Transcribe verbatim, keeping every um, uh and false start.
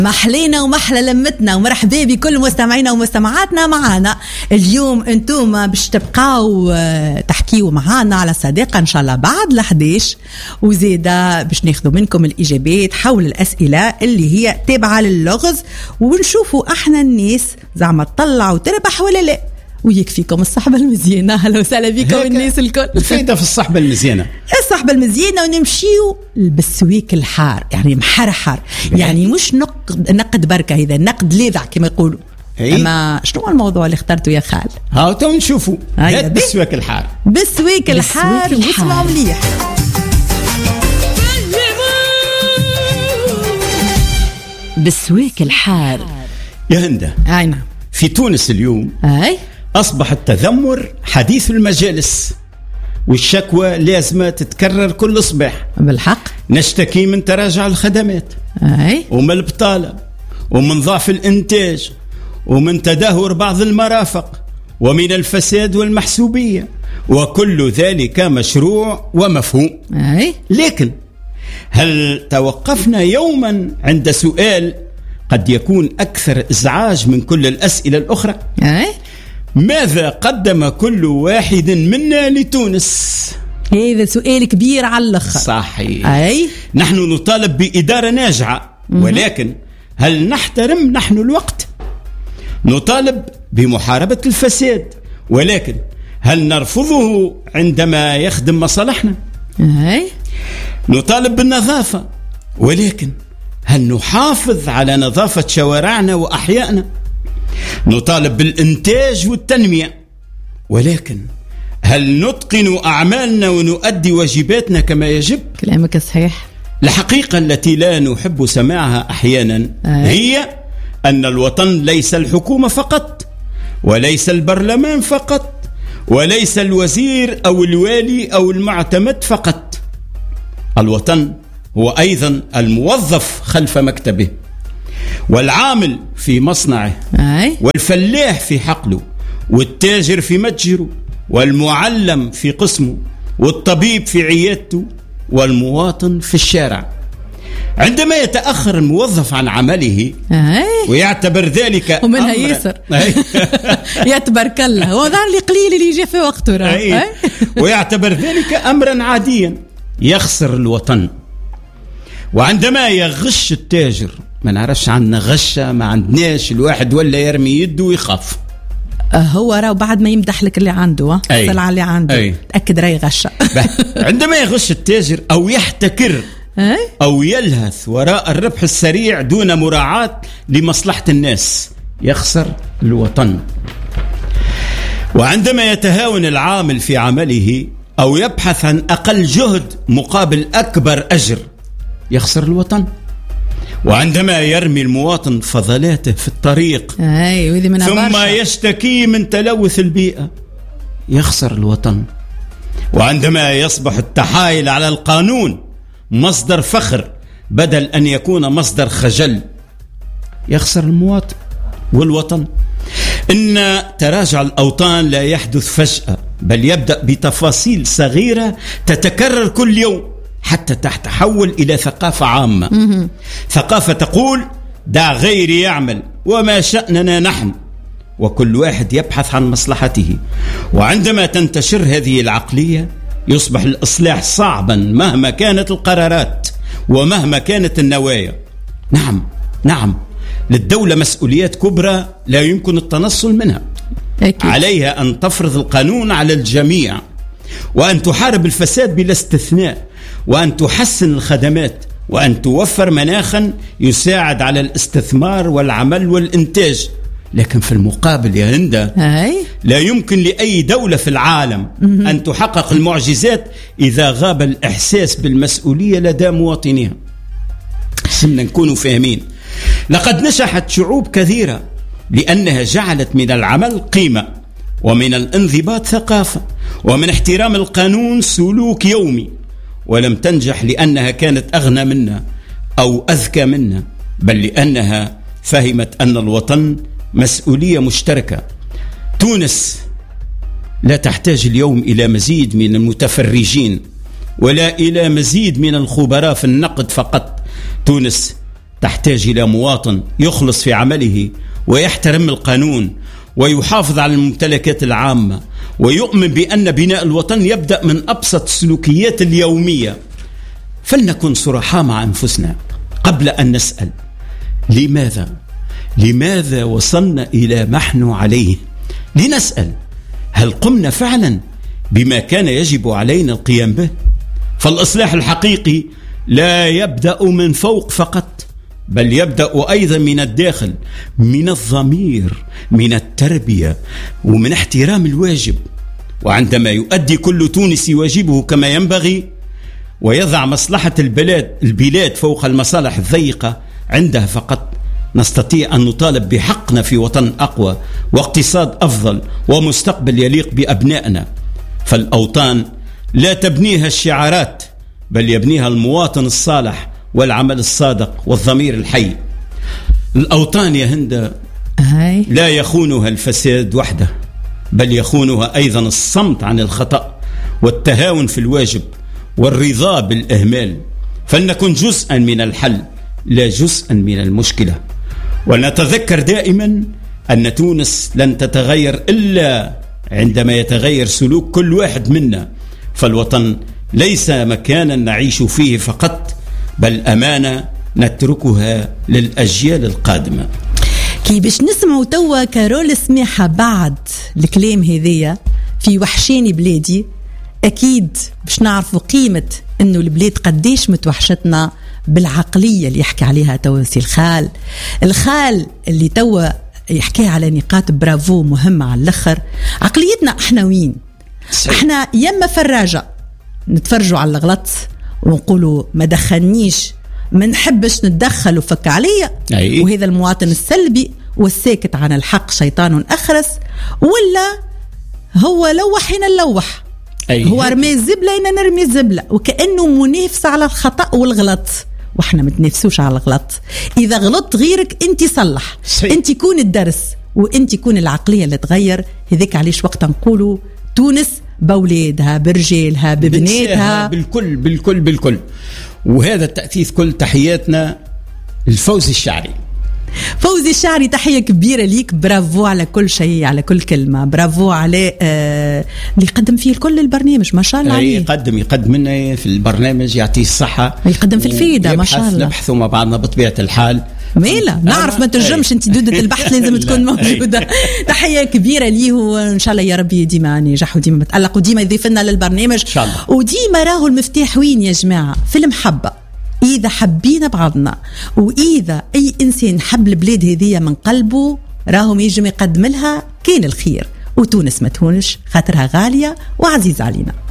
محلينا ومحلى لمتنا ومرحبا بكل مستمعينا ومستمعاتنا معانا اليوم. انتم باش تبقاو تحكيوا معانا على صديقة ان شاء الله بعد الحديش، وزيدا باش ناخذوا منكم الاجابات حول الاسئله اللي هي تابعه للغز، ونشوفوا احنا الناس زعما تطلع وتربح ولا لا. ويكفيكم الصحبة المزيانة. هلا وسهلا بكم الناس الكل. الفايدة في الصحبة المزيانة، الصحبة المزيانة، ونمشيو بالسويك الحار، يعني محرحر، يعني مش نقد نقد بركة، إذا نقد لاذع كما يقولوا. أما شنو الموضوع اللي اخترته يا خال؟ هاو تو نشوفوا بالسويك الحار. بالسويك الحار واسمعوا مليح. بالسويك الحار يا هندة. أين في تونس اليوم أي أصبح التذمر حديث المجالس، والشكوى لازم تتكرر كل صباح. بالحق نشتكي من تراجع الخدمات، أي ومن البطالة، ومن ضعف الإنتاج، ومن تدهور بعض المرافق، ومن الفساد والمحسوبية، وكل ذلك مشروع ومفهوم. أي لكن هل توقفنا يوما عند سؤال قد يكون أكثر إزعاج من كل الأسئلة الأخرى؟ أي ماذا قدم كل واحد منا لتونس؟ هذا سؤال كبير على الأخر. صحيح. أي نحن نطالب بإدارة ناجعة، ولكن هل نحترم نحن الوقت؟ نطالب بمحاربة الفساد، ولكن هل نرفضه عندما يخدم مصالحنا؟ أي نطالب بالنظافة، ولكن هل نحافظ على نظافة شوارعنا وأحيائنا؟ نطالب بالإنتاج والتنمية، ولكن هل نتقن أعمالنا ونؤدي واجباتنا كما يجب؟ كلامك صحيح. الحقيقة التي لا نحب سماعها أحيانا هي أن الوطن ليس الحكومة فقط، وليس البرلمان فقط، وليس الوزير أو الوالي أو المعتمد فقط. الوطن هو أيضا الموظف خلف مكتبه، والعامل في مصنعه، أي. والفلاح في حقله، والتاجر في متجره، والمعلم في قسمه، والطبيب في عيادته، والمواطن في الشارع. عندما يتأخر الموظف عن عمله أي. ويعتبر ذلك ومنها يسر يتبارك الله، وظهر لي قليل اللي يجي في وقته، ويعتبر ذلك أمرا عاديا، يخسر الوطن. وعندما يغش التاجر، ما نعرفش عندنا غشة ما عندناش، الواحد ولا يرمي يده ويخاف. هو راه بعد ما يمدح لك اللي عنده السلعة اللي عنده أي. تأكد راي غشة. عندما يغش التاجر أو يحتكر أي؟ أو يلهث وراء الربح السريع دون مراعاة لمصلحة الناس، يخسر الوطن. وعندما يتهاون العامل في عمله أو يبحث عن أقل جهد مقابل أكبر أجر، يخسر الوطن. وعندما يرمي المواطن فضلاته في الطريق أي من ثم برشا. يشتكي من تلوث البيئة، يخسر الوطن. وعندما يصبح التحايل على القانون مصدر فخر بدل أن يكون مصدر خجل، يخسر المواطن والوطن. إن تراجع الأوطان لا يحدث فجأة، بل يبدأ بتفاصيل صغيرة تتكرر كل يوم حتى تتحول إلى ثقافة عامة. م- ثقافة تقول دع غيري يعمل وما شأننا نحن، وكل واحد يبحث عن مصلحته. وعندما تنتشر هذه العقلية يصبح الإصلاح صعبا مهما كانت القرارات ومهما كانت النوايا. نعم نعم للدولة مسؤوليات كبرى لا يمكن التنصل منها. أكيد. عليها أن تفرض القانون على الجميع، وأن تحارب الفساد بلا استثناء، وأن تحسن الخدمات، وأن توفر مناخا يساعد على الاستثمار والعمل والإنتاج. لكن في المقابل يا هندة أي. لا يمكن لأي دولة في العالم أن تحقق المعجزات إذا غاب الإحساس بالمسؤولية لدى مواطنيها. سنة نكونوا فاهمين، لقد نشحت شعوب كثيرة لأنها جعلت من العمل قيمة، ومن الانضباط ثقافة، ومن احترام القانون سلوك يومي، ولم تنجح لأنها كانت أغنى منا أو أذكى منا، بل لأنها فهمت أن الوطن مسؤولية مشتركة. تونس لا تحتاج اليوم إلى مزيد من المتفرجين ولا إلى مزيد من الخبراء في النقد فقط. تونس تحتاج إلى مواطن يخلص في عمله ويحترم القانون ويحافظ على الممتلكات العامة ويؤمن بأن بناء الوطن يبدأ من أبسط السلوكيات اليومية. فلنكن صرحاء مع أنفسنا قبل أن نسأل لماذا لماذا وصلنا إلى ما نحن عليه. لنسأل هل قمنا فعلا بما كان يجب علينا القيام به؟ فالإصلاح الحقيقي لا يبدأ من فوق فقط، بل يبدأ أيضا من الداخل، من الضمير، من التربية، ومن احترام الواجب. وعندما يؤدي كل تونسي واجبه كما ينبغي ويضع مصلحة البلاد البلاد فوق المصالح الضيقة، عندها فقط نستطيع أن نطالب بحقنا في وطن أقوى واقتصاد أفضل ومستقبل يليق بأبنائنا. فالأوطان لا تبنيها الشعارات، بل يبنيها المواطن الصالح والعمل الصادق والضمير الحي. الأوطان يا هند لا يخونها الفساد وحده، بل يخونها أيضا الصمت عن الخطأ والتهاون في الواجب والرضا بالإهمال. فلنكن جزءا من الحل لا جزءا من المشكلة. ونتذكر دائما أن تونس لن تتغير إلا عندما يتغير سلوك كل واحد منا. فالوطن ليس مكانا نعيش فيه فقط، بل أمانة نتركها للأجيال القادمة. كي باش نسمعوا توا كارول سميحة بعد الكلام هذية في وحشاني بلادي، أكيد باش نعرفوا قيمة إنه البلاد قديش متوحشتنا بالعقلية اللي يحكي عليها توا سي الخال الخال اللي توا يحكي على نقاط برافو مهمة على الآخر. عقليتنا احنا وين؟ صحيح. احنا يما فراجة نتفرجوا على الغلط ونقولوا ما دخلنيش، ما نحبش نتدخل وفك عليا، أي. وهذا المواطن السلبي والساكت عن الحق شيطان أخرس، ولا هو لوح هنا نلوح، أي. هو رمي الزبلة هنا نرمي الزبلة، وكأنه منافس على الخطأ والغلط. واحنا متنافسوش على الغلط. إذا غلطت غيرك انت صلح، صحيح. انت كون الدرس وانت كون العقلية اللي تغير. هذيك علاش وقت نقولوا تونس بأولادها برجالها ببناتها بالكل بالكل بالكل. وهذا التأثيث كل تحياتنا الفوزي الشعري. فوزي الشعري تحية كبيرة ليك، برافو على كل شيء، على كل كلمة، برافو على آه اللي يقدم فيه الكل البرنامج ما شاء الله عليه. يقدم يقدم لنا في البرنامج، يعطيه الصحة، يقدم في الفيدة ما شاء الله. نبحثوا مع بعضنا بطبيعة الحال. ميلا نعرف ما ترجمش انت دودة البحث لازم تكون موجودة. تحية كبيرة ليه، وان شاء الله يا ربي ديما نجح وديما متألق وديما يضيف لنا للبرنامج ان شاء الله. وديما راهو المفتاح وين يا جماعة؟ في المحبة. إذا حبينا بعضنا وإذا أي إنسان حب البلاد هذية من قلبه راهم يجم يقدم لها كين الخير. وتونس ما تهونش خاطرها غالية وعزيز علينا.